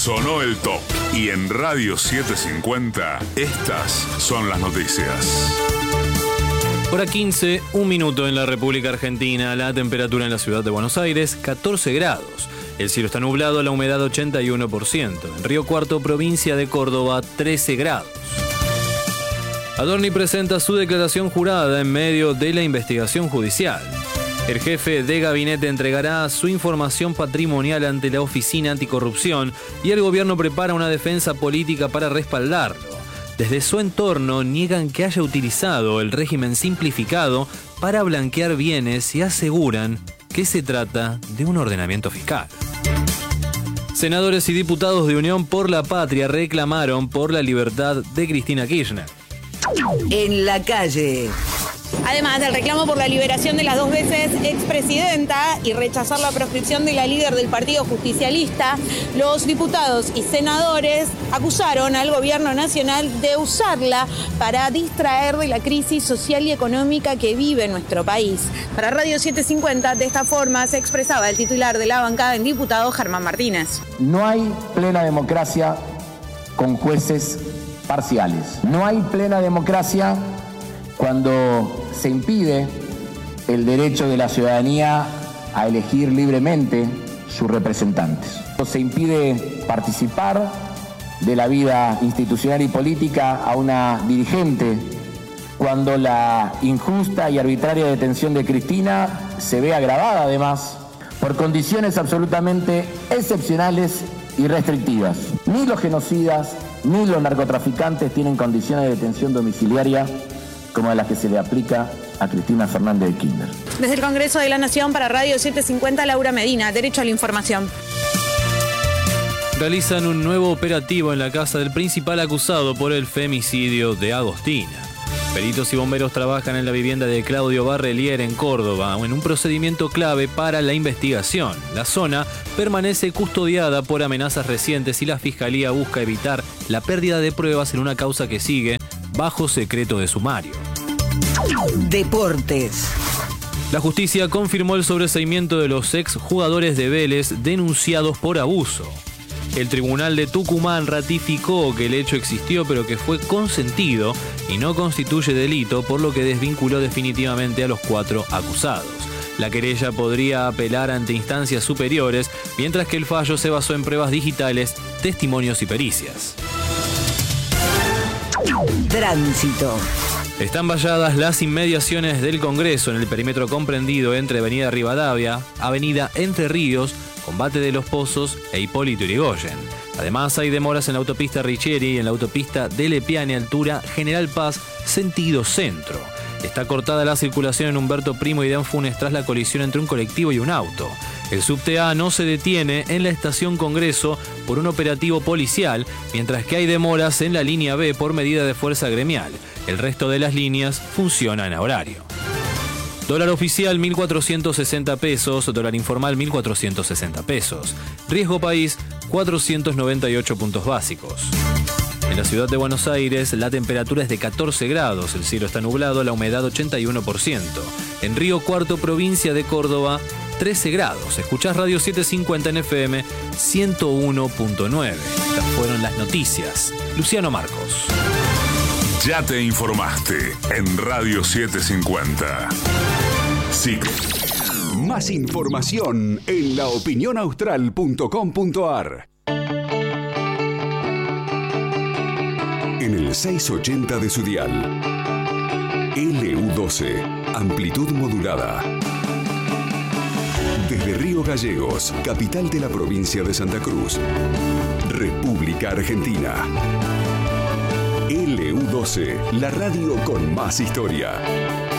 Sonó el top. Y en Radio 750, estas son las noticias. Hora 15, 1 minuto en la República Argentina. La temperatura en la ciudad de Buenos Aires, 14 grados. El cielo está nublado, la humedad 81%. En Río Cuarto, provincia de Córdoba, 13 grados. Adorni presenta su declaración jurada en medio de la investigación judicial. El jefe de gabinete entregará su información patrimonial ante la Oficina Anticorrupción y el gobierno prepara una defensa política para respaldarlo. Desde su entorno niegan que haya utilizado el régimen simplificado para blanquear bienes y aseguran que se trata de un ordenamiento fiscal. Senadores y diputados de Unión por la Patria reclamaron por la libertad de Cristina Kirchner. En la calle. Además del reclamo por la liberación de las 2 veces expresidenta y rechazar la proscripción de la líder del Partido Justicialista, los diputados y senadores acusaron al gobierno nacional de usarla para distraer de la crisis social y económica que vive nuestro país. Para Radio 750, de esta forma se expresaba el titular de la bancada en diputados, Germán Martínez. No hay plena democracia con jueces parciales. No hay plena democracia cuando se impide el derecho de la ciudadanía a elegir libremente sus representantes. Se impide participar de la vida institucional y política a una dirigente cuando la injusta y arbitraria detención de Cristina se ve agravada además por condiciones absolutamente excepcionales y restrictivas. Ni los genocidas ni los narcotraficantes tienen condiciones de detención domiciliaria como las que se le aplica a Cristina Fernández de Kirchner. Desde el Congreso de la Nación para Radio 750, Laura Medina, Derecho a la Información. Realizan un nuevo operativo en la casa del principal acusado por el femicidio de Agostina. Peritos y bomberos trabajan en la vivienda de Claudio Barrelier en Córdoba, en un procedimiento clave para la investigación. La zona permanece custodiada por amenazas recientes y la Fiscalía busca evitar la pérdida de pruebas en una causa que sigue bajo secreto de sumario. Deportes. La justicia confirmó el sobreseimiento de los ex jugadores de Vélez denunciados por abuso. El tribunal de Tucumán ratificó que el hecho existió pero que fue consentido y no constituye delito, por lo que desvinculó definitivamente a los 4 acusados. La querella podría apelar ante instancias superiores, mientras que el fallo se basó en pruebas digitales, testimonios y pericias. Tránsito. Están valladas las inmediaciones del Congreso en el perímetro comprendido entre Avenida Rivadavia, Avenida Entre Ríos, Combate de los Pozos e Hipólito Yrigoyen. Además, hay demoras en la autopista Richieri y en la autopista de Lepiane, altura General Paz, sentido centro. Está cortada la circulación en Humberto Primo y de Anfunes tras la colisión entre un colectivo y un auto. El subte A no se detiene en la estación Congreso por un operativo policial, mientras que hay demoras en la línea B por medida de fuerza gremial. El resto de las líneas funcionan a horario. Dólar oficial 1.460 pesos, dólar informal 1.460 pesos. Riesgo país 498 puntos básicos. En la ciudad de Buenos Aires la temperatura es de 14 grados, el cielo está nublado, la humedad 81%. En Río Cuarto, provincia de Córdoba, 13 grados. Escuchás Radio 750 en FM 101.9. Estas fueron las noticias. Luciano Marcos. Ya te informaste en Radio 750. Sí. Más información en laopinionaustral.com.ar. En el 680 de su dial. LU12, amplitud modulada. Desde Río Gallegos, capital de la provincia de Santa Cruz, República Argentina. LU12, la radio con más historia.